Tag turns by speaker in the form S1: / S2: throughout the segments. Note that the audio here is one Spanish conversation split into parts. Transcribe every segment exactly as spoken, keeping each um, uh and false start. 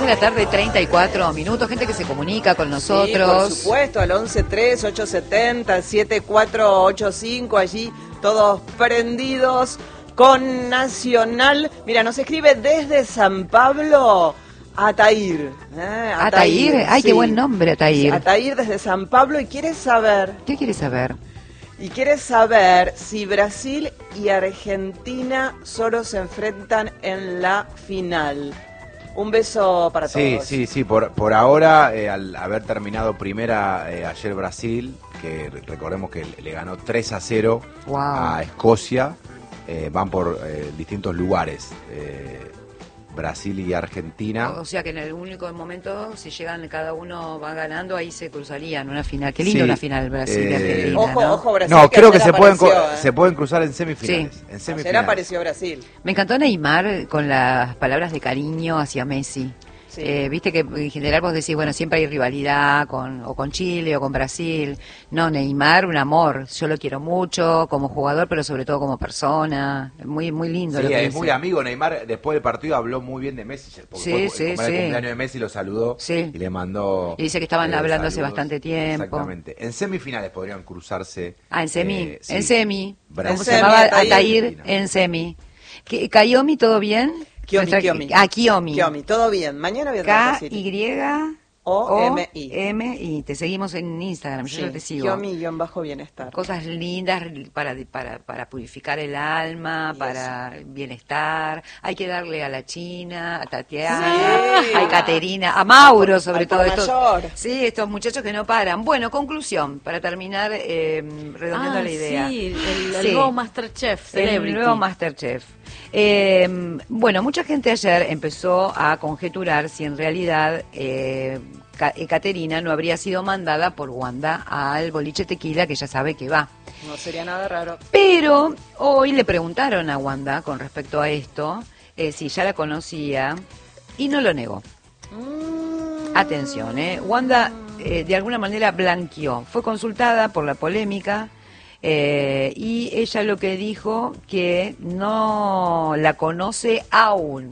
S1: de la tarde, treinta y cuatro minutos. Gente que se comunica con nosotros.
S2: Sí, por supuesto, al once tres, ocho siete cero, siete cuatro ocho cinco, allí todos prendidos con Nacional. Mira, nos escribe desde San Pablo Atair. ¿eh?
S1: Atair, ay,
S2: sí.
S1: Qué buen nombre, Atair.
S2: Atair desde San Pablo y quiere saber...
S1: ¿Qué quiere saber?
S2: Y quiere saber si Brasil y Argentina solo se enfrentan en la final. Un beso para
S3: sí,
S2: todos.
S3: Sí, sí, sí. Por, por ahora, eh, al haber terminado primera eh, ayer Brasil, que recordemos que le ganó tres a cero
S1: wow.
S3: a Escocia, eh, van por eh, distintos lugares. Eh, Brasil y Argentina.
S1: O sea que en el único momento, si llegan cada uno va ganando, ahí se cruzarían una final. Qué lindo sí, una final Brasil y
S3: eh,
S1: Argentina.
S2: Ojo,
S1: ¿no?
S2: ojo Brasil.
S3: No,
S2: que
S3: creo que se pueden,
S2: apareció, ¿eh?
S3: se pueden cruzar en semifinales.
S1: Sí.
S3: En semifinales.
S2: Ayer apareció Brasil.
S1: Me encantó Neymar con las palabras de cariño hacia Messi. Sí. Eh, viste que en general vos decís, bueno, siempre hay rivalidad con o con Chile o con Brasil. No, Neymar, un amor. Yo lo quiero mucho como jugador, pero sobre todo como persona. Muy muy lindo.
S3: Sí,
S1: lo que
S3: es
S1: dice.
S3: muy amigo. Neymar, después del partido, habló muy bien de Messi. Porque
S1: sí,
S3: fue,
S1: sí,
S3: como
S1: sí.
S3: el cumpleaños de Messi, lo saludó
S1: sí.
S3: y le mandó...
S1: Y dice que estaban
S3: eh,
S1: hablando hace
S3: saludos.
S1: bastante tiempo.
S3: Exactamente. En semifinales podrían cruzarse...
S1: Ah, en semi.
S3: Eh, sí.
S1: En semi.
S3: Brasil.
S1: ¿Cómo se llamaba?
S2: Atair.
S1: Atair en semi. ¿Cayomi todo bien?
S2: Kiomi,
S1: Nuestra...
S2: Kiomi.
S1: Ah, Kiomi.
S2: Kiomi, todo bien. Mañana voy a
S1: K Y
S2: O M I.
S1: M I. Te seguimos en Instagram, yo
S2: sí,
S1: ya te sigo.
S2: Kiomi-bienestar.
S1: Cosas lindas para, para, para purificar el alma,
S2: y
S1: para eso. Bienestar. Hay que darle a la China, a Tatiana, sí. a Caterina, a Mauro sobre
S2: Al
S1: todo. Estos,
S2: mayor.
S1: sí, estos muchachos que no paran. Bueno, conclusión, para terminar eh, redondeando
S4: ah,
S1: la idea.
S4: Sí, el, el
S1: sí.
S4: nuevo Masterchef, Celebrity.
S1: El nuevo Masterchef. Eh, bueno, mucha gente ayer empezó a conjeturar si en realidad eh, Caterina no habría sido mandada por Wanda al boliche Tequila, que ya sabe que va.
S2: No sería nada raro.
S1: Pero hoy le preguntaron a Wanda con respecto a esto, eh, si ya la conocía, y no lo negó. Mm. Atención, eh. Wanda eh, de alguna manera blanqueó. Fue consultada por la polémica. Eh, y ella lo que dijo que no la conoce aún,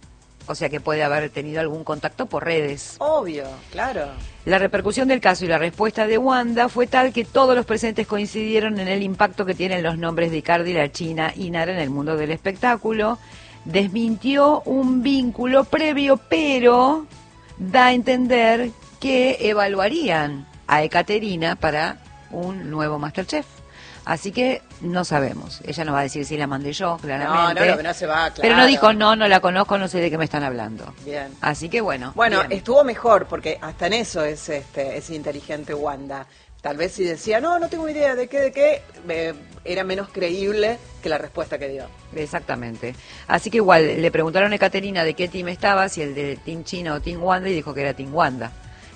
S1: o sea que puede haber tenido algún contacto por redes.
S2: Obvio, claro.
S1: La repercusión del caso y la respuesta de Wanda fue tal que todos los presentes coincidieron en el impacto que tienen los nombres de Icardi, la China y Nara en el mundo del espectáculo. Desmintió un vínculo previo, pero da a entender que evaluarían a Ekaterina para un nuevo Masterchef. Así que no sabemos. Ella no va a decir si la mandé yo, claramente.
S2: No, no, no, no se va, claro.
S1: Pero no dijo, no, no la conozco, no sé de qué me están hablando.
S2: Bien.
S1: Así que bueno.
S2: Bueno,
S1: bien.
S2: Estuvo mejor, porque hasta en eso es este es inteligente Wanda. Tal vez si decía, no, no tengo idea de qué, de qué, eh, era menos creíble que la respuesta que dio.
S1: Exactamente. Así que igual, le preguntaron a Caterina de qué team estaba, si el de Team China o Team Wanda, y dijo que era Team Wanda.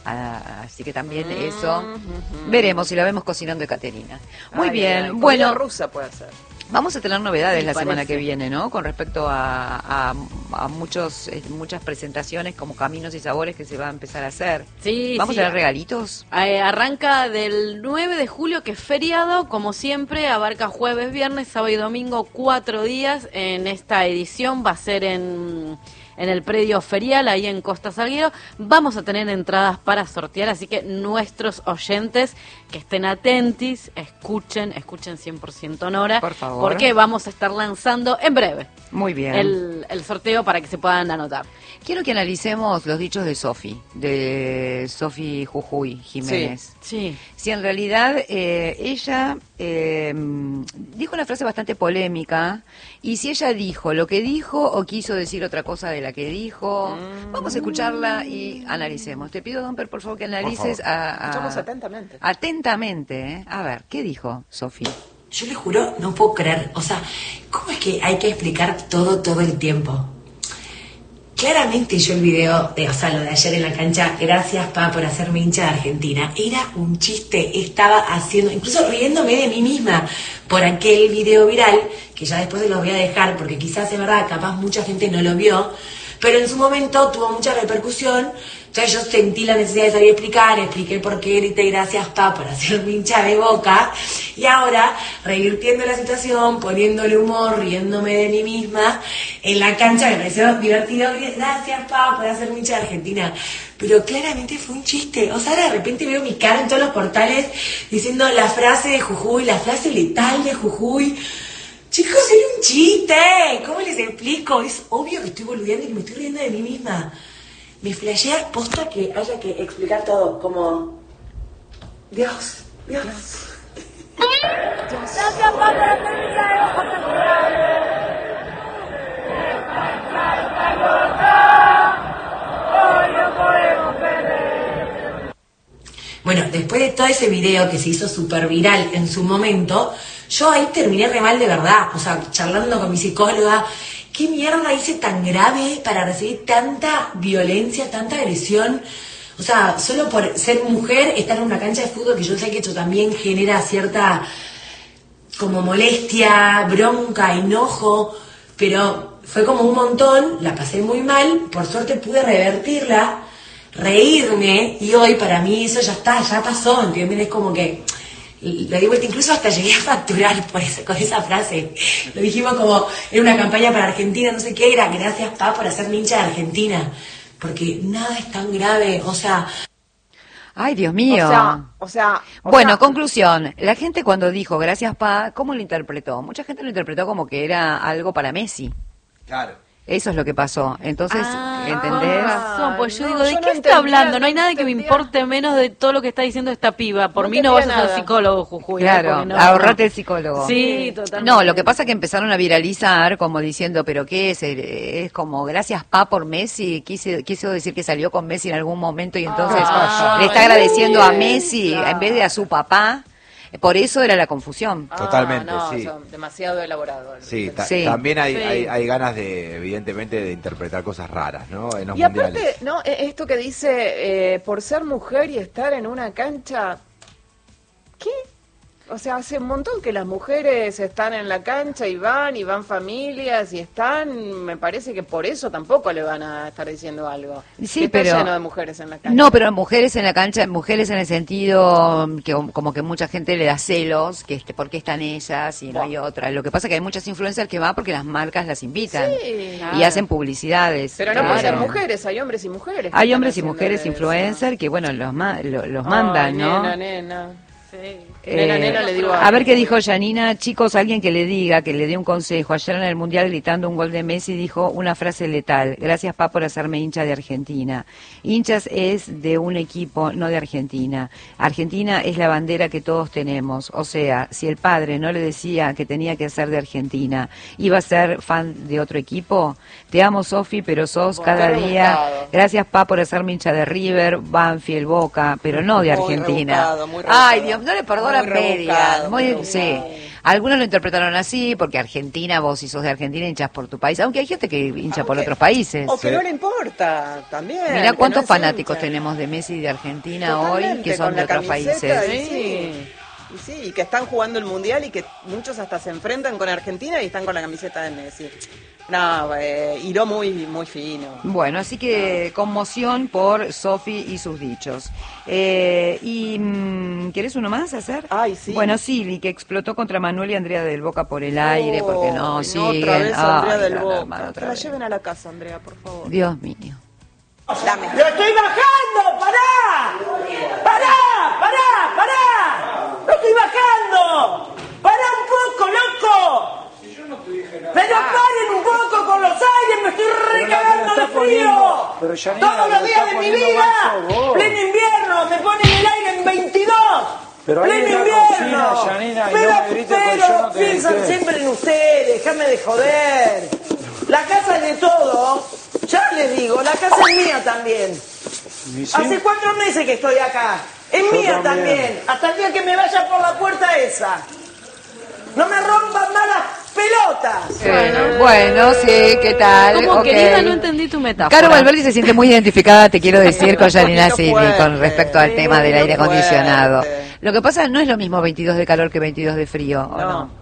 S1: Ah, así que también mm-hmm. eso veremos si la vemos cocinando de Caterina. Muy ay, bien,
S2: ay,
S1: bueno,
S2: rusa puede ser.
S1: Vamos a tener novedades la
S4: parece. semana
S1: que viene, ¿no? Con respecto a, a, a muchos eh, muchas presentaciones como Caminos y Sabores que se va a empezar a hacer.
S4: Sí,
S1: ¿Vamos
S4: sí.
S1: a tener regalitos?
S4: Eh, arranca del nueve de julio, que es feriado, como siempre, abarca jueves, viernes, sábado y domingo, cuatro días. En esta edición va a ser en... en el predio ferial, ahí en Costa Salguero. Vamos a tener entradas para sortear, así que nuestros oyentes que estén atentis, escuchen, escuchen cien por ciento Nora,
S1: por favor,
S4: porque vamos a estar lanzando en breve.
S1: Muy bien.
S4: El, el sorteo para que se puedan anotar.
S1: Quiero que analicemos los dichos de Sofi, de Sofi Jujuy Jiménez.
S4: Sí, sí.
S1: Si en realidad eh, ella eh, dijo una frase bastante polémica, y si ella dijo lo que dijo o quiso decir otra cosa de la que dijo, mm. vamos a escucharla y analicemos. Te pido, Domper, por favor, que analices
S2: favor.
S1: a, a...
S2: Escuchamos atentamente.
S1: Atentamente, ¿eh? A ver, ¿qué dijo Sofi?
S5: Yo le juro, no puedo creer, o sea, ¿cómo es que hay que explicar todo, todo el tiempo? Claramente yo el video, de, o sea, lo de ayer en la cancha, gracias Pa por hacerme hincha de Argentina, era un chiste, estaba haciendo, incluso riéndome de mí misma por aquel video viral, que ya después se los voy a dejar, porque quizás es verdad, capaz mucha gente no lo vio, pero en su momento tuvo mucha repercusión. Entonces yo sentí la necesidad de salir a explicar, expliqué por qué grité gracias pa por hacerme hincha de Boca, y ahora revirtiendo la situación, poniéndole humor, riéndome de mí misma, en la cancha me pareció divertido, gracias pa por hacerme hincha de Argentina, pero claramente fue un chiste. O sea, de repente veo mi cara en todos los portales diciendo la frase de Jujuy, la frase letal de Jujuy. Chicos, era un chiste, ¿cómo les explico? Es obvio que estoy boludeando y que me estoy riendo de mí misma. Me flashea posta que haya que explicar todo, como... Dios, Dios. Gracias por la Bueno, después de todo ese video que se hizo súper viral en su momento, yo ahí terminé re mal de verdad, o sea, charlando con mi psicóloga. ¿Qué mierda hice tan grave para recibir tanta violencia, tanta agresión? O sea, solo por ser mujer, estar en una cancha de fútbol, que yo sé que esto también genera cierta como molestia, bronca, enojo, pero fue como un montón, la pasé muy mal, por suerte pude revertirla, reírme, y hoy para mí eso ya está, ya pasó, ¿entienden? Es como que... Le di vuelta, incluso hasta llegué a facturar por eso, con esa frase. Lo dijimos como en una campaña para Argentina, no sé qué era, gracias pa por hacerme hincha de Argentina, porque nada es tan grave, o sea...
S1: Ay, Dios mío.
S2: O sea, o sea, o
S1: bueno,
S2: sea,
S1: conclusión. La gente cuando dijo gracias pa, ¿cómo lo interpretó? Mucha gente lo interpretó como que era algo para Messi.
S3: Claro.
S1: Eso es lo que pasó. Entonces,
S4: Ah,
S1: ¿entendés?
S4: con razón, pues yo
S2: No,
S4: digo, ¿de
S2: yo
S4: qué
S2: no
S4: está
S2: entendía,
S4: hablando? No hay
S2: no
S4: nada que me
S2: entendía.
S4: importe menos de todo lo que está diciendo esta piba. Por
S2: No
S4: mí no vas a
S2: entendía
S4: ser
S2: nada.
S4: psicólogo, Jujuy. ¿eh?
S1: Claro,
S4: Porque no,
S1: ahorrate
S4: no.
S1: el psicólogo.
S4: Sí, totalmente.
S1: No, lo que pasa es que empezaron a viralizar como diciendo, ¿pero qué es? Eh, Es como, gracias pa por Messi. Quise, quiso decir que salió con Messi en algún momento y entonces
S4: Ah,
S1: le está agradeciendo a
S2: bien,
S1: Messi
S2: claro.
S1: en vez de a su papá. Por eso era la confusión.
S3: Totalmente,
S2: no,
S3: sí.
S2: son demasiado elaborado.
S3: Sí, ta-
S1: Sí.
S3: también hay,
S4: Sí.
S3: hay, hay ganas de, evidentemente, de interpretar cosas raras, ¿no? En los
S2: Y
S3: mundiales.
S2: aparte, no, E- esto que dice, eh, por ser mujer y estar en una cancha, ¿qué? O sea, hace un montón que las mujeres están en la cancha y van, y van familias, y están, me parece que por eso tampoco le van a estar diciendo algo.
S1: Sí,
S2: Que está
S1: pero-
S2: lleno de mujeres en la cancha.
S1: No, pero mujeres en la cancha, mujeres en el sentido que como que mucha gente le da celos, que este, por qué están ellas y no hay otra. Lo que pasa es que hay muchas influencers que van porque las marcas las invitan
S2: Sí.
S1: y hacen publicidades.
S2: Pero no por ser
S1: Claro.
S2: mujeres, hay hombres y mujeres. que
S1: Hay
S2: están
S1: hombres y
S2: haciendo
S1: mujeres
S2: eso.
S1: influencers que, bueno, los, ma- lo- los
S2: Ay,
S1: mandan, ¿no?
S2: Nena, nena.
S4: Sí.
S2: Nena,
S1: Eh,
S2: nena, le digo
S1: a ver qué dijo Janina. Chicos, alguien que le diga, que le dé un consejo. Ayer en el Mundial, gritando un gol de Messi, dijo una frase letal. Gracias, pa, por hacerme hincha de Argentina. Hinchas es de un equipo, no de Argentina. Argentina es la bandera que todos tenemos. O sea, si el padre no le decía que tenía que ser de Argentina, iba a ser fan de otro equipo. Te amo, Sofi, pero sos
S2: Bueno,
S1: cada
S2: qué
S1: día.
S2: rebuscado.
S1: Gracias, pa, por hacerme hincha de River, Banfield, Boca, pero no de
S2: Muy
S1: Argentina.
S2: rebuscado, muy rebuscado.
S1: Ay, Dios, no le perdonan
S2: Muy rebuscado,
S1: media.
S2: muy
S1: Muy,
S2: rebuscado.
S1: sí. Algunos lo interpretaron así, porque Argentina, vos si sos de Argentina hinchas por tu país, aunque hay gente que hincha por
S2: Aunque-
S1: otros países.
S2: O que
S3: Sí.
S2: no le importa, también.
S1: Mirá
S2: que
S1: cuántos
S2: no es
S1: fanáticos
S2: hincha.
S1: tenemos de Messi y de Argentina hoy
S2: Totalmente,
S1: que son
S2: con
S1: de
S2: la
S1: otros
S2: camiseta,
S1: países.
S2: y sí, y sí, y que están jugando el mundial y que muchos hasta se enfrentan con Argentina y están con la camiseta de Messi. No, eh, hiró muy, muy fino.
S1: Bueno, así que conmoción por Sofi y sus dichos. Eh, y mm, ¿querés uno más hacer?
S2: Ay, sí.
S1: Bueno, Silvi, que explotó contra Manuel y Andrea del Boca por el aire, porque no
S2: Ay,
S1: siguen.
S2: otra vez Andrea
S1: Ay,
S2: del
S1: gran
S2: Boca.
S1: hermano,
S2: Que
S1: otra
S2: la
S1: vez.
S2: lleven a la casa, Andrea, por favor.
S1: Dios mío.
S2: Dame.
S6: ¡Lo estoy bajando! ¡Pará! ¡Pará! ¡Pará! ¡Pará! ¡Lo estoy bajando! ¡Pará un poco, loco! ¡Pero paren un poco con los aires! ¡Me estoy recagando de frío!
S7: Pero Janina,
S6: ¡Todos
S7: lo
S6: los días
S7: está
S6: de mi
S7: poniendo
S6: vida!
S7: más sos vos.
S6: ¡Pleno invierno! ¡Me ponen el aire en veintidós!
S7: Pero ahí
S6: ¡Pleno
S7: en la
S6: invierno!
S7: cocina, Janina, y
S6: pero
S7: no me grites porque
S6: pero
S7: yo no te
S6: piensan
S7: grité.
S6: siempre en ustedes, déjame de joder. La casa es de todos. Ya les digo, la casa es mía también.
S7: ¿Y sí?
S6: Hace cuatro meses que estoy acá. Es
S7: Yo
S6: mía
S7: también.
S6: también. Hasta el día que me vaya por la puerta esa. No me rompan más las pelotas.
S1: Eh, bueno, sí, ¿qué tal?
S4: Como
S1: Ok.
S4: querida, no entendí tu metáfora.
S1: Caro Valverde se siente muy identificada, te quiero decir, con Janina
S2: Un poquito
S1: Silvi
S2: fuerte,
S1: con respecto al
S2: sí,
S1: tema del
S2: un
S1: aire
S2: poquito
S1: acondicionado.
S2: fuerte.
S1: Lo que pasa no es lo mismo veintidós de calor que veintidós de frío, ¿o
S2: No.
S1: no?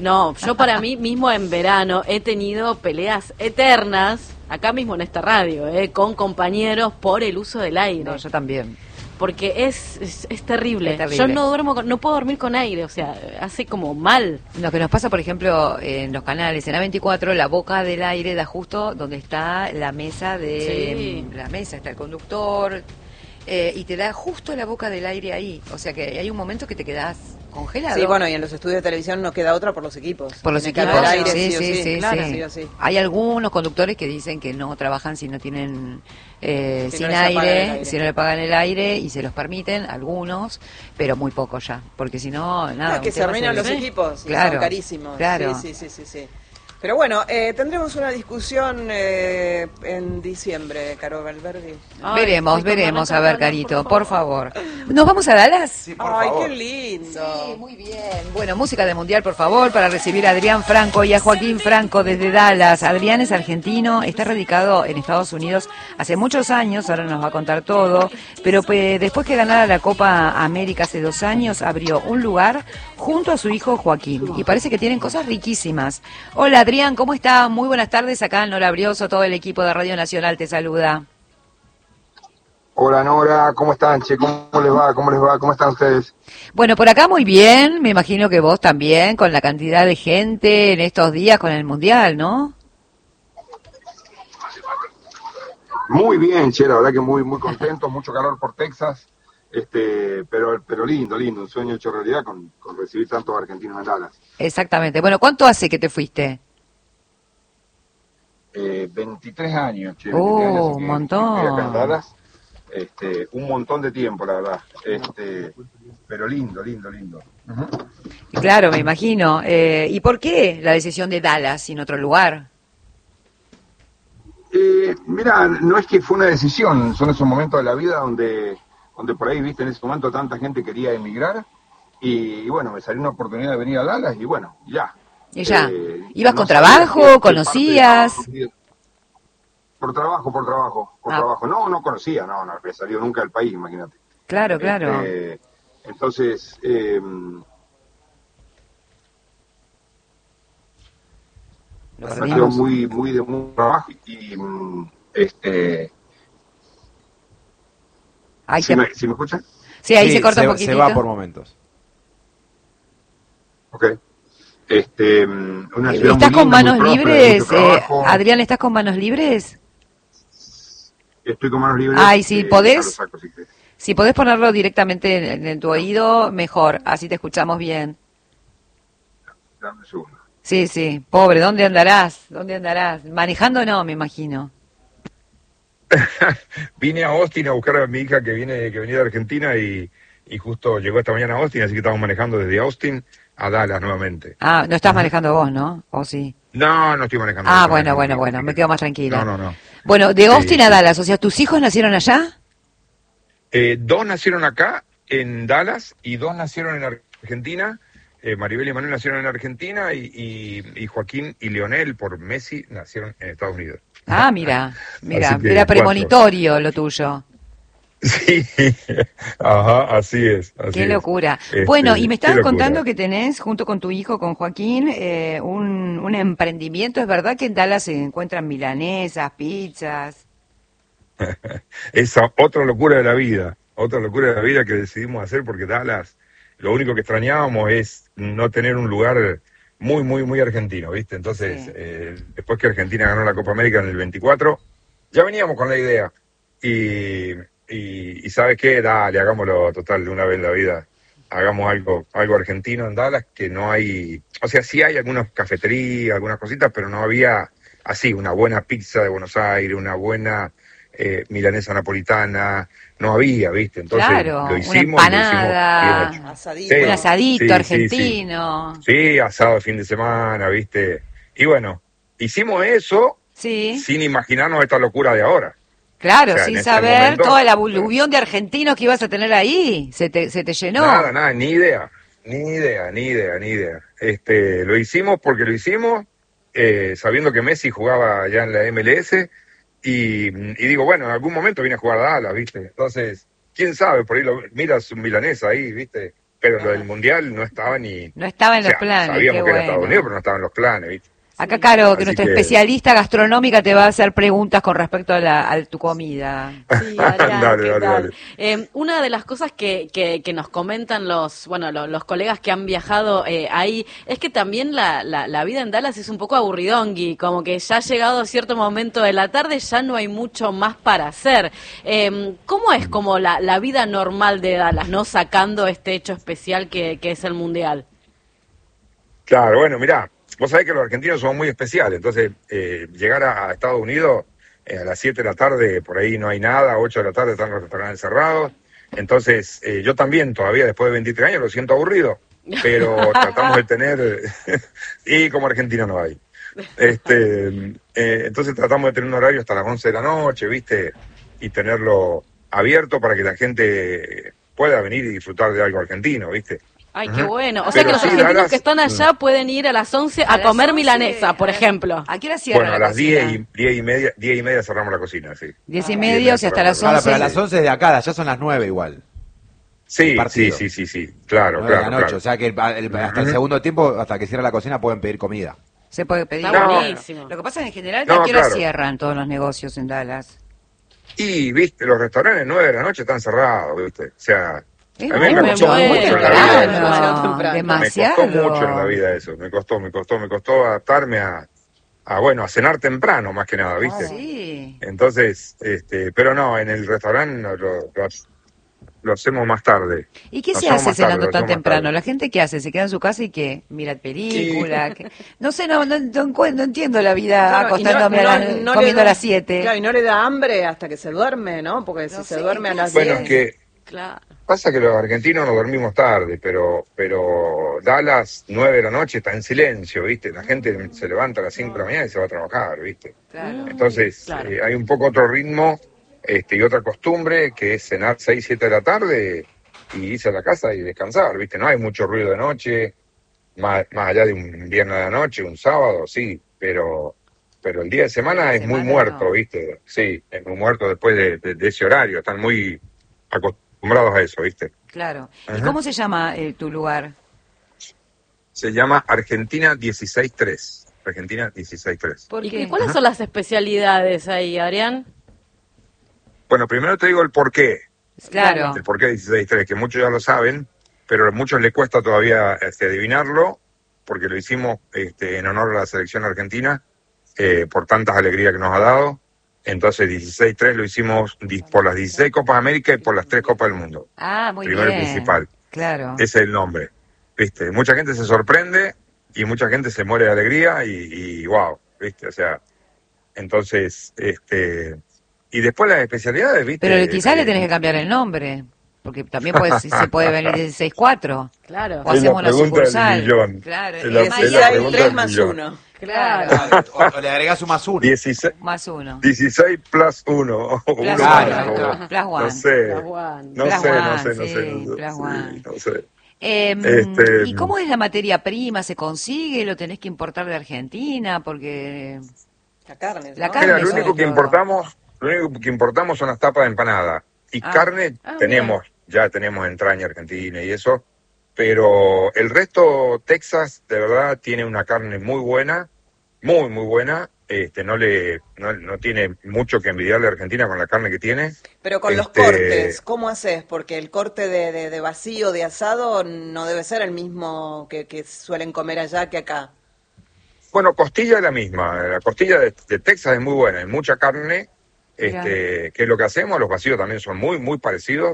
S4: No, yo para mí mismo en verano he tenido peleas eternas, acá mismo en esta radio, eh, con compañeros por el uso del aire.
S1: No, yo también.
S4: Porque es, es, es terrible.
S1: Es terrible.
S4: Yo no duermo, con, no puedo dormir con aire, o sea, hace como mal.
S1: Lo que nos pasa, por ejemplo, en los canales, en A veinticuatro, la boca del aire da justo donde está la mesa de...
S4: Sí.
S1: La mesa, está el conductor, eh, y te da justo la boca del aire ahí. O sea que hay un momento que te quedás congelado.
S2: Sí, bueno, y en los estudios de televisión no queda otra por los equipos.
S1: Por los
S2: Tiene que
S1: equipos,
S2: haber aire,
S1: sí,
S2: sí, o
S1: sí,
S2: sí,
S1: sí,
S2: claro,
S1: sí.
S2: sí o sí.
S1: Hay algunos conductores que dicen que no trabajan si no tienen eh,
S2: Si
S1: sin
S2: no les apagan
S1: aire,
S2: el aire.
S1: si no le pagan el aire, y se los permiten, algunos, pero muy poco ya, porque si no, nada.
S2: Claro, que
S1: un
S2: se
S1: tema
S2: arruinan los
S1: serio.
S2: equipos, y
S1: Claro,
S2: son carísimos.
S1: claro.
S2: Sí, sí, sí, sí, sí. Pero bueno, eh, tendremos una discusión eh, en diciembre, Caro Valverde.
S4: Ay,
S1: Veremos,
S4: estoy con
S1: veremos,
S4: ganas
S1: a
S4: de
S1: ver,
S4: hablar,
S1: Carito,
S4: por
S1: por favor. ¿Nos vamos a Dallas?
S3: Sí, por
S2: Ay,
S3: favor.
S2: qué lindo.
S1: Sí, muy bien. Bueno, música de mundial, por favor, para recibir a Adrián Franco y a Joaquín Franco desde Dallas. Adrián es argentino, está radicado en Estados Unidos hace muchos años, ahora nos va a contar todo, pero pues, después que ganara la Copa América hace dos años, abrió un lugar junto a su hijo Joaquín, y parece que tienen cosas riquísimas. Hola Adrián, ¿cómo estás? Muy buenas tardes, acá en Nora Brioso, todo el equipo de Radio Nacional te saluda.
S7: Hola Nora, ¿cómo están, che? ¿Cómo les va? ¿Cómo les va? ¿Cómo están ustedes?
S1: Bueno, por acá muy bien, me imagino que vos también, con la cantidad de gente en estos días con el Mundial, ¿no?
S7: Muy bien, che, la verdad que muy muy contento, mucho calor por Texas, este, pero pero lindo, lindo, un sueño hecho realidad con, con recibir tantos argentinos en Dallas.
S1: Exactamente. Bueno, ¿cuánto hace que te fuiste?
S7: Eh, veintitrés años, che,
S1: Oh,
S7: veintitrés años, así
S1: un
S7: que
S1: montón.
S7: estoy acá en Dallas, este, un montón de tiempo, la verdad, este, pero lindo, lindo, lindo. Ujú.
S1: Claro, me imagino. Eh, ¿y por qué la decisión de Dallas sin otro lugar?
S7: Eh, mira, no es que fue una decisión, son esos momentos de la vida donde, donde por ahí, viste, en ese momento tanta gente quería emigrar y, y bueno, me salió una oportunidad de venir a Dallas y bueno, ya.
S1: Y ya.
S7: Eh,
S1: ¿Ibas
S7: no
S1: con
S7: sabía
S1: trabajo?
S7: qué- qué
S1: ¿Conocías?
S7: parte de- Por trabajo, por trabajo, por
S1: Ah.
S7: trabajo. No, no conocía, no, no había salido nunca del país, imagínate.
S1: Claro, claro.
S7: Este, entonces, eh,
S1: Lo
S7: ha sido
S1: perdimos.
S7: muy, muy de mucho trabajo y, mm, este,
S1: Ahí
S7: ¿sí
S1: te-
S7: me, sí me escuchan?
S1: Sí, ahí
S3: Sí,
S1: se corta
S3: se,
S1: un poquitito.
S3: se va por momentos.
S7: Ok. Este, mm, una
S1: Eh,
S7: ciudad
S1: ¿Estás
S7: muy
S1: con
S7: linda, muy
S1: manos
S7: próspera, de
S1: libres?
S7: mucho
S1: eh,
S7: trabajo.
S1: Adrián, ¿estás con manos libres?
S7: Estoy con manos libres.
S1: Ay, sí,
S7: eh,
S1: ¿podés?
S7: ya lo saco, si querés.
S1: Si podés ponerlo directamente en, en tu oído, mejor. Así te escuchamos bien.
S7: Dame un segundo.
S1: Sí, sí. Pobre, ¿dónde andarás? ¿Dónde andarás? Manejando no, me imagino.
S8: Vine a Austin a buscar a mi hija que viene que venía de Argentina y, y justo llegó esta mañana a Austin, así que estamos manejando desde Austin a Dallas nuevamente.
S1: Ah, no estás manejando vos, ¿no? ¿O sí?
S8: No, no estoy manejando.
S1: Ah,
S8: no estoy
S1: bueno,
S8: manejando,
S1: bueno,
S8: no,
S1: bueno,
S8: no,
S1: me quedo más tranquila.
S8: No, no, no.
S1: Bueno, de
S8: Sí,
S1: Austin a
S8: sí.
S1: Dallas, o sea, ¿tus hijos nacieron allá?
S8: Eh, dos nacieron acá, en Dallas, y dos nacieron en Argentina. Eh, Maribel y Manuel nacieron en Argentina y, y, y Joaquín y Leonel, por Messi, nacieron en Estados Unidos.
S1: Ah, mira, mira,
S8: Así que
S1: era
S8: cuatro.
S1: premonitorio lo tuyo.
S8: Sí, ajá, así es. Así
S1: Qué
S8: es.
S1: locura.
S8: Este,
S1: Bueno, y me
S8: qué
S1: estabas
S8: locura.
S1: contando que tenés, junto con tu hijo, con Joaquín, eh, un, un emprendimiento. ¿Es verdad que en Dallas se encuentran milanesas, pizzas?
S8: Esa otra locura de la vida, otra locura de la vida que decidimos hacer porque Dallas, lo único que extrañábamos es no tener un lugar muy, muy, muy argentino, ¿viste? Entonces,
S1: Sí.
S8: eh, después que Argentina ganó la Copa América en el veinticuatro, ya veníamos con la idea. Y, y, y ¿sabes qué? Dale, hagámoslo total de una vez en la vida. Hagamos algo, algo argentino en Dallas, que no hay, o sea, sí hay algunas cafeterías, algunas cositas, pero no había así una buena pizza de Buenos Aires, una buena eh, milanesa napolitana, no había, ¿viste? Entonces
S1: Claro,
S8: lo
S1: una
S8: hicimos, lo hicimos bien
S1: empanada,
S8: hecho.
S2: Asadito.
S8: Sí.
S1: un asadito
S8: sí, sí,
S1: argentino.
S8: Sí, asado de fin de semana, ¿viste? Y bueno, hicimos eso
S1: Sí,
S8: sin imaginarnos esta locura de ahora.
S1: claro,
S8: o sea,
S1: sin
S8: en ese
S1: saber
S8: momento-
S1: toda la aluvión de argentinos que ibas a tener ahí. Se te, se te llenó.
S8: Nada, nada, ni idea, ni idea, ni idea, ni idea. Este, lo hicimos porque lo hicimos, eh, sabiendo que Messi jugaba ya en la M L S, y, y digo, bueno, en algún momento viene a jugar a Dallas, ¿viste? Entonces, quién sabe, por ahí lo, mira su milanesa ahí, ¿viste? pero lo del Mundial no estaba ni...
S1: No estaba en
S8: o sea,
S1: los planes.
S8: sabíamos
S1: qué
S8: que era
S1: bueno.
S8: Estados Unidos, pero no estaba en los planes, ¿viste?
S1: Acá, Caro, que
S8: Así
S1: nuestra
S8: que-
S1: especialista gastronómica te va a hacer preguntas con respecto a, la, a tu comida.
S4: Sí, Adrián,
S8: Dale,
S4: ¿qué
S8: dale,
S4: tal?
S8: dale.
S4: Eh, una de las cosas que, que, que nos comentan los bueno lo- los colegas que han viajado eh, ahí es que también la, la, la vida en Dallas es un poco aburridongui, como que ya ha llegado cierto momento de la tarde, ya no hay mucho más para hacer. Eh, ¿Cómo es como la, la vida normal de Dallas, no sacando este hecho especial que, que es el Mundial?
S8: Claro, bueno, mirá, vos sabés que los argentinos somos muy especiales, entonces eh, llegar a, a Estados Unidos eh, a las siete de la tarde, por ahí no hay nada, ocho de la tarde están los restaurantes cerrados, entonces eh, yo también todavía después de veintitrés años lo siento aburrido, pero tratamos de tener, y como argentino no hay, este, eh, entonces tratamos de tener un horario hasta las once de la noche, ¿viste? Y tenerlo abierto para que la gente pueda venir y disfrutar de algo argentino, ¿viste?
S4: Ay, qué bueno. O
S8: Pero
S4: sea que los
S8: sí,
S4: argentinos
S8: Dallas-
S4: que están allá pueden ir a las once a,
S1: A las
S4: comer
S1: once,
S4: milanesa, por
S1: a-
S4: ejemplo.
S1: ¿A qué hora cierra
S8: Bueno, a
S1: la
S8: las
S1: cocina?
S8: diez y, diez y media, diez y media cerramos la cocina, sí.
S1: Diez y
S8: Ah,
S1: media,
S8: bien,
S1: o sea, hasta las
S8: claro,
S1: once.
S3: Claro, pero a las once de acá, ya son las nueve igual.
S8: Sí,
S3: El partido.
S8: sí, sí, sí, sí, claro,
S3: nueve de
S8: claro,
S3: la noche,
S8: claro.
S3: o sea que el- el- hasta el
S8: Ujú.
S3: segundo tiempo, hasta que cierre la cocina, pueden pedir comida.
S1: Se puede pedir.
S4: Está
S8: No.
S4: buenísimo.
S1: Lo que pasa es que en general,
S8: No,
S1: ¿a qué hora
S8: claro.
S1: cierran todos los negocios en Dallas?
S8: Y, viste, los restaurantes nueve de la noche están cerrados, viste. O sea,
S1: Es
S8: a mí
S4: muy
S8: me costó
S4: bueno,
S8: mucho en la
S2: temprano,
S8: vida
S2: demasiado
S8: eso.
S2: temprano.
S1: demasiado.
S8: Me costó mucho en la vida eso. Me costó, me costó, me costó adaptarme a, a bueno, a cenar temprano, más que nada, viste.
S1: Ah, sí.
S8: Entonces, este, pero no, en el restaurante lo, lo, lo hacemos más tarde.
S1: ¿Y qué
S8: Lo
S1: se
S8: hacemos
S1: hace
S8: más tarde,
S1: cenando
S8: lo
S1: tan
S8: hacemos más
S1: temprano?
S8: tarde.
S1: ¿La gente qué hace? ¿Se queda en su casa y qué? ¿Mira película? ¿Qué? No sé, no, no, no encu- no entiendo la vida
S2: Claro, y no-
S1: acostándome a
S2: no-
S1: las-
S2: no le
S1: comiendo
S2: da-
S1: a las siete.
S2: Claro, y no le da hambre hasta que se duerme, ¿no? Porque si
S1: No
S2: se
S1: sé,
S2: duerme a
S1: ¿qué
S2: las
S1: hace?
S8: Bueno,
S2: diez...
S8: es que
S4: Claro.
S8: pasa que los argentinos nos dormimos tarde, pero pero Dallas, nueve de la noche, está en silencio, ¿viste? La gente se levanta a las cinco de la mañana y se va a trabajar, ¿viste?
S1: Claro.
S8: Entonces,
S4: Claro.
S8: eh, hay un poco otro ritmo este, y otra costumbre que es cenar seis, siete de la tarde y irse a la casa y descansar, ¿viste? No hay mucho ruido de noche, más, más allá de un viernes de la noche, un sábado, sí, pero pero el día de semana
S1: de
S8: es muy
S1: semana
S8: muerto,
S1: no.
S8: ¿viste? Sí, es muy muerto después de, de- de ese horario, están muy acostumbrados a eso, ¿viste?
S1: Claro. ¿Y
S8: Ajá.
S1: cómo se llama eh, tu lugar?
S8: Se llama Argentina dieciséis tres. Argentina dieciséis tres.
S1: ¿Por
S4: ¿Y
S1: qué?
S4: y cuáles son las especialidades ahí, Adrián?
S8: Bueno, primero te digo el por qué.
S1: Claro.
S8: El por qué dieciséis tres, que muchos ya lo saben, pero a muchos les cuesta todavía este, adivinarlo, porque lo hicimos este, en honor a la selección argentina, eh, por tantas alegrías que nos ha dado. Entonces, dieciséis tres lo hicimos di- por las dieciséis Copas América y por las tres Copas del Mundo.
S1: Ah, muy
S8: Primero y
S1: bien.
S8: principal.
S1: Claro.
S8: Ese es el nombre. ¿Viste? Mucha gente se sorprende y mucha gente se muere de alegría y, y wow, ¿viste? O sea, entonces, este... Y después las especialidades, ¿viste?
S1: Pero quizás le
S8: Eh,
S1: tenés que cambiar el nombre. Porque también puede, se puede venir dieciséis cuatro.
S4: Claro.
S1: O
S8: Es la
S1: hacemos una
S8: pregunta del
S1: sucursal.
S8: millón.
S1: Claro.
S8: Es
S1: en
S8: la- es la
S1: Miami,
S8: pregunta
S2: tres
S8: del
S2: más
S8: millón.
S2: uno.
S1: Claro.
S3: O, o le agregás un más uno.
S8: dieciséis,
S1: Más uno.
S8: dieciséis plus uno.
S1: Plus
S8: Uno
S1: one,
S3: Claro.
S8: más,
S1: plus one.
S8: No sé.
S4: Plus one.
S8: No
S1: Plus
S8: sé, no
S1: one,
S8: sé, no
S1: sí,
S8: sé. No sé,
S1: plus
S8: sí,
S1: one.
S8: no sé.
S1: Eh,
S8: Este-
S1: ¿Y cómo es la materia prima? ¿Se consigue? ¿Lo tenés que importar de Argentina? Porque...
S2: La carne,
S1: La
S2: ¿no?
S1: carne.
S8: Mira, lo
S1: sobre
S8: único que
S1: todo.
S8: importamos, lo único que importamos son las tapas de empanada. Y
S1: Ah.
S8: carne
S4: Ah,
S8: tenemos, ya tenemos entraña argentina y eso, pero el resto, Texas, de verdad, tiene una carne muy buena, muy, muy buena. Este, no le, no, no tiene mucho que envidiarle a Argentina con la carne que tiene.
S2: Pero con los
S8: Este,
S2: cortes, ¿cómo haces? Porque el corte de, de, de vacío, de asado, no debe ser el mismo que, que suelen comer allá que acá.
S8: Bueno, costilla es la misma. La costilla de, de Texas es muy buena, hay mucha carne, este, que es lo que hacemos. Los vacíos también son muy, muy parecidos.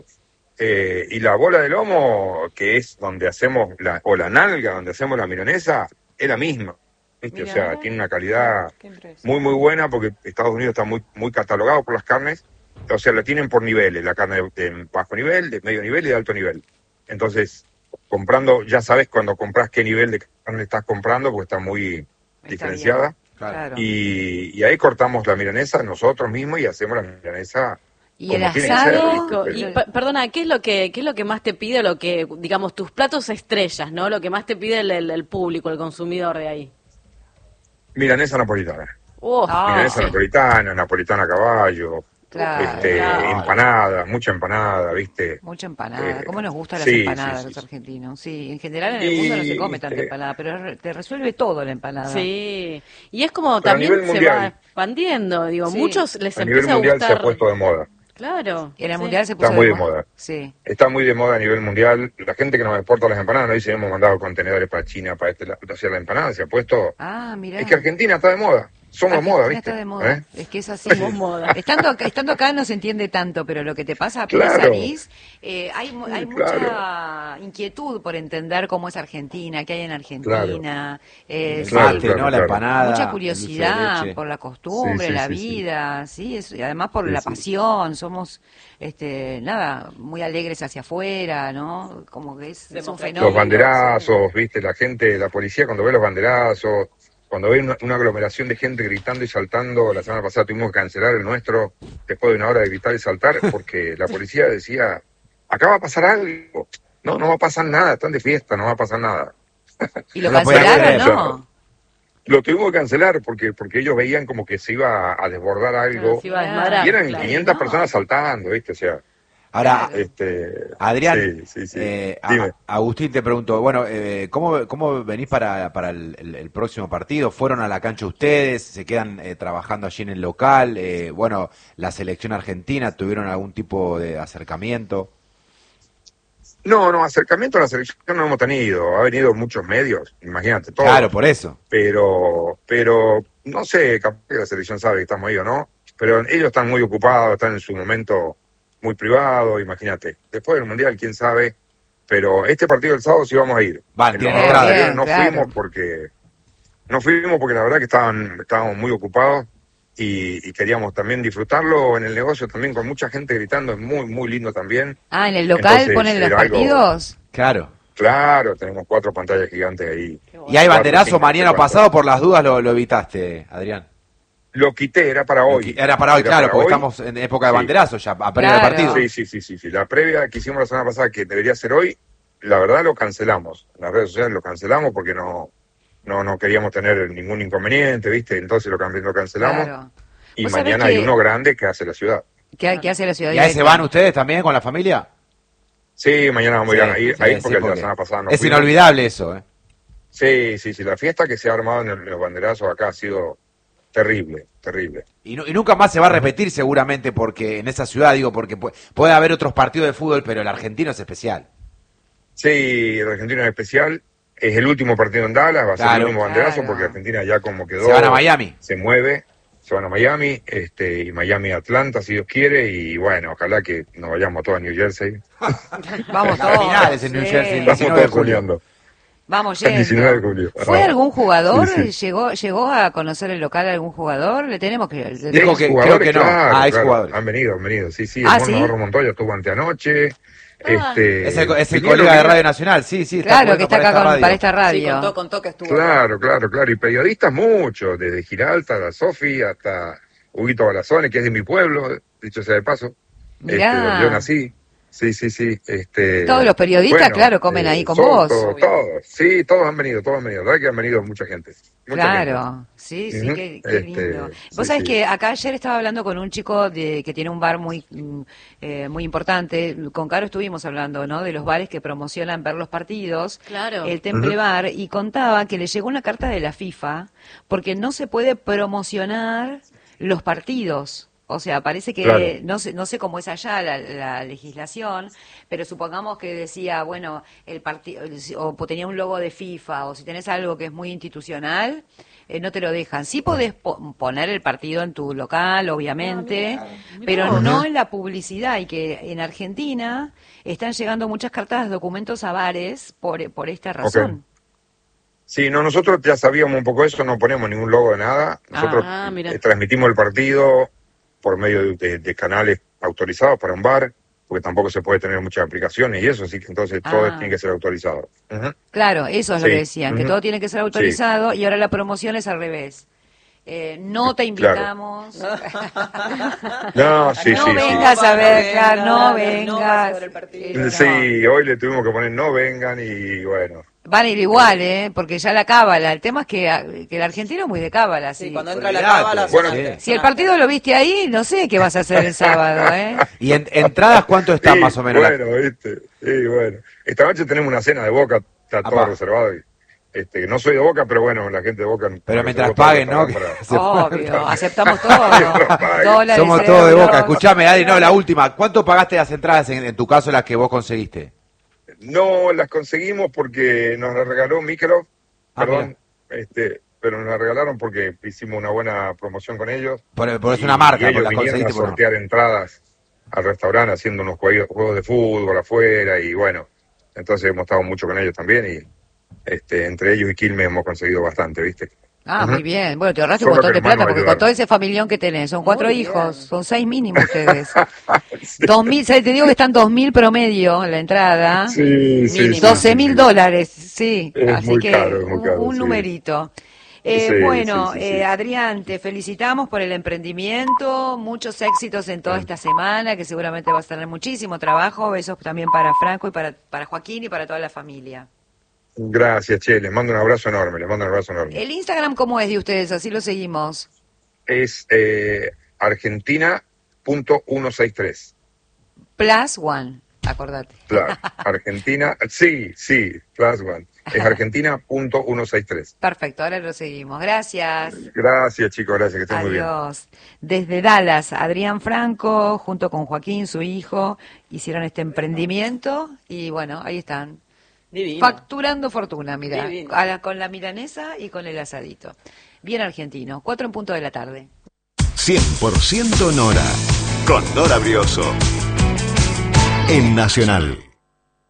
S8: Eh, y la bola de lomo, que es donde hacemos, la, o la nalga, donde hacemos la milanesa, es la misma. ¿Viste? O
S2: Mirá.
S8: sea, tiene una calidad
S2: Qué impresionante.
S8: muy, muy buena porque Estados Unidos está muy, muy catalogado por las carnes. O sea, la tienen por niveles, la carne de, de bajo nivel, de medio nivel y de alto nivel. Entonces, comprando, ya sabes cuando compras qué nivel de carne estás comprando porque está muy
S1: Está
S8: diferenciada.
S1: bien. Claro.
S8: Y, y ahí cortamos la milanesa nosotros mismos y hacemos la milanesa
S1: ¿Y el
S8: como tiene que
S1: asado?
S8: ser,
S4: Y,
S8: ¿viste?
S4: per- perdona, ¿qué es lo que qué es lo que más te pide, lo que digamos tus platos estrellas, ¿no? Lo que más te pide el, el- el público, el consumidor de ahí.
S8: Milanesa napolitana.
S4: Oh,
S1: Ah,
S8: Milanesa
S4: sí.
S8: napolitana, napolitana a caballo,
S1: Claro,
S8: este,
S1: claro.
S8: empanada, mucha empanada, ¿viste?
S1: Mucha empanada.
S8: Eh,
S1: ¿Cómo nos gustan las
S8: sí,
S1: empanadas
S8: sí,
S1: los
S8: sí, sí.
S1: argentinos? Sí, en general en el mundo no se
S8: Y,
S1: come tanta
S8: eh,
S1: empanada, pero re- te resuelve todo la empanada.
S4: Sí, y es como
S8: Pero a
S4: también
S8: nivel
S4: se
S8: mundial.
S4: va expandiendo, digo,
S1: Sí.
S4: muchos les
S8: a nivel
S4: empieza a
S8: mundial se ha
S4: gustar.
S8: puesto de moda.
S4: Claro.
S1: En el
S4: sí.
S1: mundial se puso
S8: Está muy de
S1: moda.
S8: moda.
S1: Sí.
S8: Está muy de moda a nivel mundial. La gente que nos exporta las empanadas nos dice hemos mandado contenedores para China, para este lado. O sea, la empanada se ha puesto...
S1: Ah, mirá.
S8: Es que Argentina está de moda. Somos
S1: Argentina
S8: moda, ¿viste?
S1: está de moda.
S8: ¿Eh?
S1: Es que es así.
S4: Somos moda.
S1: Estando acá, estando acá no se entiende tanto, pero lo que te pasa apenas
S8: Claro.
S1: salís, eh, hay, mu- hay
S8: Sí,
S1: mucha inquietud por entender cómo es Argentina, qué hay en Argentina. eh,
S3: El
S8: Claro,
S3: mate,
S8: claro,
S3: ¿no? La
S8: claro.
S3: empanada.
S1: mucha
S3: el
S1: curiosidad
S3: dulce de leche.
S1: por la costumbre,
S8: Sí, sí,
S1: la
S8: sí, sí.
S1: vida, sí, es- y además por
S8: Sí,
S1: la
S8: sí.
S1: pasión, somos, este, nada, muy alegres hacia afuera, ¿no? Como que es, es un fenómeno.
S8: Los banderazos, ¿viste? La gente, la policía cuando ve los banderazos, cuando ve una, una aglomeración de gente gritando y saltando, la semana pasada tuvimos que cancelar el nuestro después de una hora de gritar y saltar porque la policía decía, acá va a pasar algo. No, no va a pasar nada, están de fiesta, no va a pasar nada.
S1: ¿Y lo
S3: No lo podía
S1: cancelaron,
S3: creer.
S1: no?
S8: Lo tuvimos que cancelar porque porque ellos veían como que se iba a desbordar algo.
S4: Se iba a desmadrar,
S8: Y eran
S4: claro.
S8: quinientas
S1: No.
S8: personas saltando, ¿viste? O sea,
S3: Ahora,
S8: este...
S3: Adrián,
S8: sí, sí, sí.
S3: eh, a-
S8: Dime.
S3: Agustín te pregunto, bueno, eh, ¿cómo, ¿cómo venís para, para el, el- el próximo partido? ¿Fueron a la cancha ustedes? ¿Se quedan eh, trabajando allí en el local? Eh, bueno, la selección argentina, ¿tuvieron algún tipo de acercamiento?
S8: No, no, acercamiento a la selección no hemos tenido. Ha venido muchos medios, imagínate, todo.
S3: Claro, por eso.
S8: Pero, pero, no sé, capaz que la selección sabe que estamos ahí o no. Pero ellos están muy ocupados, están en su momento muy privado, imagínate. Después del Mundial, quién sabe. Pero este partido del sábado sí vamos a ir.
S3: Van,
S8: En
S3: tienen
S8: los
S3: entrada.
S8: anteriores no
S1: Bien, claro.
S8: fuimos porque, no fuimos porque la verdad que estaban, estábamos muy ocupados. Y, y queríamos también disfrutarlo en el negocio también con mucha gente gritando, es muy, muy lindo también.
S1: Ah, ¿en el local
S8: Entonces,
S1: ponen los
S8: era algo-
S1: partidos?
S3: Claro.
S8: Claro, tenemos cuatro pantallas gigantes ahí.
S3: ¿Y hay banderazo
S8: Cuatro, cinco,
S3: mañana
S8: cuatro.
S3: pasado? Por las dudas lo, lo evitaste, Adrián.
S8: Lo quité, era para hoy.
S3: Era para hoy, claro,
S8: para
S3: porque
S8: hoy.
S3: estamos en época de
S8: Sí.
S3: banderazo ya, a previa del
S1: Claro.
S3: partido.
S8: Sí, sí, sí, sí, sí. La previa que hicimos la semana pasada, que debería ser hoy, la verdad lo cancelamos. En las redes sociales lo cancelamos porque no, no, no queríamos tener ningún inconveniente, ¿viste? Entonces lo, cam- lo cancelamos.
S1: Claro.
S8: Y
S1: Vos sabés
S8: mañana hay
S1: que-
S8: uno grande que hace la ciudad.
S1: ¿Qué, qué hace la ciudad?
S3: ¿Y a ese
S1: directa?
S3: van ustedes también con la familia?
S8: Sí, mañana vamos a ir
S3: Sí,
S8: a ir
S3: sí,
S8: ahí
S3: sí,
S8: porque,
S3: porque
S8: la semana pasada no
S3: es
S8: fuimos.
S3: inolvidable eso, ¿eh?
S8: Sí, sí, sí. La fiesta que se ha armado en, el- en los banderazos acá ha sido terrible, terrible.
S3: Y, nu- y nunca más se va a repetir seguramente porque en esa ciudad, digo, porque pu- puede haber otros partidos de fútbol, pero el argentino es especial.
S8: Sí, el argentino es especial. Es el último partido en Dallas, va a ser
S3: Claro.
S8: el último banderazo
S1: Claro.
S8: porque Argentina ya como quedó.
S3: Se van a Miami.
S8: Se mueve, se van a Miami, este, y Miami Atlanta, si Dios quiere, y bueno, ojalá que nos vayamos todos a New Jersey.
S1: Vamos
S3: La
S1: todos.
S3: final es en New
S1: sí.
S3: Jersey, el
S8: Estamos
S3: diecinueve de
S8: todos
S3: julio.
S8: soñando.
S1: Vamos
S8: El diecinueve de
S1: yendo.
S8: julio.
S1: ¿Fue
S8: Ah.
S1: algún jugador?
S8: Sí, sí.
S1: ¿Llegó llegó a conocer el local algún jugador? Le tenemos que... le
S3: Dijo
S1: tenemos-
S3: que-
S8: Exjugadores,
S3: creo que no.
S8: claro,
S3: Ah,
S8: claro.
S3: exjugadores.
S8: Han venido, han venido, sí, sí.
S1: Ah,
S8: El Mono
S1: ¿sí?
S8: Navarro Montoya estuvo anteanoche.
S4: Ah.
S8: Este,
S3: Es el, es el
S8: vinieron,
S3: colega de
S8: vinieron-
S3: Radio Nacional, sí, sí.
S1: Claro, que
S3: jugando
S1: está
S3: para
S1: acá
S3: esta
S1: con-
S3: radio.
S1: para esta
S2: Sí,
S1: radio.
S2: contó, contó que estuvo.
S8: Claro, claro, claro. Y periodistas muchos, desde Giralta, hasta Sofi, hasta Huguito Balazone, que es de mi pueblo, dicho sea de paso.
S1: Mirá.
S8: Este, donde yo nací. Sí, sí, sí. Este,
S1: Todos los periodistas, claro, comen ahí con vos.
S8: Soto, todos, sí, todos han venido, todos han venido. La verdad que han venido mucha gente. Mucha
S1: Claro,
S8: gente.
S1: sí, sí,
S8: Ujú.
S1: qué, qué
S8: Este,
S1: lindo.
S8: sí,
S1: Vos sabés
S8: sí.
S1: que acá ayer estaba hablando con un chico de, que tiene un bar muy mm, eh, muy importante. Con Caro estuvimos hablando, ¿no? De los bares que promocionan ver los partidos.
S4: Claro.
S1: El Temple
S8: Ujú.
S1: Bar, y contaba que le llegó una carta de la FIFA porque no se puede promocionar los partidos. O sea, parece que,
S8: Claro.
S1: no sé, no sé cómo es allá la, la legislación, pero supongamos que decía, bueno, el partido, o tenía un logo de FIFA, o si tenés algo que es muy institucional, eh, no te lo dejan. Sí podés po- poner el partido en tu local, obviamente, pero no en la publicidad, y que en Argentina están llegando muchas cartas de documentos a bares por, por esta razón.
S8: Sí, no, nosotros ya sabíamos un poco eso, no ponemos ningún logo de nada. Nosotros
S4: Ah, mira.
S8: eh, transmitimos el partido por medio de, de- de canales autorizados para un bar, porque tampoco se puede tener muchas aplicaciones y eso, así que entonces todo
S1: Ah.
S8: tiene que ser autorizado. Ujú.
S1: Claro, eso es lo
S8: Sí.
S1: que decían, que
S8: Ujú.
S1: todo tiene que ser autorizado, y ahora la promoción es al revés. Eh, no te invitamos.
S8: No, sí,
S1: no
S8: sí,
S1: vengas
S8: sí.
S1: a ver, claro, no
S2: No vas a
S1: vengas.
S2: ver el partido.
S1: Eh, no.
S8: Sí, hoy le tuvimos que poner no vengan y bueno.
S1: Van a ir igual, ¿eh? Porque ya la cábala. El tema es que, que el argentino es muy de cábala.
S2: Sí,
S1: Sí,
S2: cuando entra la
S3: Olvidate.
S2: cábala...
S3: Bueno,
S2: sonate,
S3: sí.
S1: Si el partido lo viste ahí, no sé qué vas a hacer el sábado, ¿eh?
S3: ¿Y en, entradas cuánto están
S8: Sí,
S3: más o menos? La-
S8: Bueno, viste. Sí, bueno. Esta noche tenemos una cena de Boca, está todo
S3: Apá.
S8: reservado. Y, este, no soy de Boca, pero bueno, la gente de Boca...
S3: Pero
S8: nos
S3: mientras
S8: reservó todo
S3: paguen, ¿no?
S8: para-
S3: Se
S1: Obvio, aceptamos todo.
S8: Mientras paguen.
S1: Dólares,
S3: Somos todos de
S1: euros.
S3: Boca. Escuchame, Adri, no, la última. ¿Cuánto pagaste las entradas, en, en tu caso, las que vos conseguiste?
S8: No las conseguimos porque nos las regaló Mikelov,
S3: Ah,
S8: perdón, este, pero nos las regalaron porque hicimos una buena promoción con ellos.
S3: Por, por es
S8: Y-
S3: una marca,
S8: y
S3: por
S8: ellos
S3: las
S8: vinieron
S3: conseguiste
S8: a
S3: por no.
S8: sortear entradas al restaurante haciendo unos juegos, juegos de fútbol afuera y bueno, entonces hemos estado mucho con ellos también y este, entre ellos y Quilmes hemos conseguido bastante, ¿viste?
S1: Ah, muy bien. Bueno, te ahorraste
S8: Solo
S1: un montón
S8: que
S1: de
S8: nos van
S1: plata
S8: a
S1: porque
S8: ayudar.
S1: con todo ese familión que tenés, son cuatro
S2: Muy
S1: hijos,
S2: bien.
S1: son seis mínimo ustedes.
S8: Sí.
S1: Dos mil, ¿sabes? Te digo que están dos mil promedio en la entrada.
S8: Sí, sí, sí,
S1: Doce
S8: sí,
S1: mil
S8: sí.
S1: dólares, sí.
S8: Es
S1: Así
S8: muy
S1: que
S8: caro, es muy
S1: un,
S8: caro,
S1: un
S8: sí.
S1: numerito. Eh,
S8: Sí,
S1: bueno,
S8: sí, sí,
S1: eh,
S8: sí.
S1: Adrián, te felicitamos por el emprendimiento, muchos éxitos en toda esta semana, que seguramente vas a tener muchísimo trabajo. Besos también para Franco y para, para Joaquín y para toda la familia.
S8: Gracias, Che, les mando un abrazo enorme, les mando un abrazo enorme.
S1: ¿El Instagram cómo es de ustedes? Así lo seguimos.
S8: Es eh, argentina punto ciento sesenta y tres.
S1: Plus One, acordate.
S8: Claro, Argentina, sí, sí, plus one. Es argentina punto ciento sesenta y tres.
S1: Perfecto, ahora lo seguimos. Gracias.
S8: Gracias, chicos, gracias, que estén muy bien.
S1: Adiós. Desde Dallas, Adrián Franco, junto con Joaquín, su hijo, hicieron este emprendimiento y bueno, ahí están.
S2: Divino.
S1: Facturando fortuna, mira,
S2: Divino.
S1: a la- con la milanesa y con el asadito. Bien argentino, cuatro en punto de la tarde.
S9: cien por ciento Nora, con Nora Brioso. En Nacional.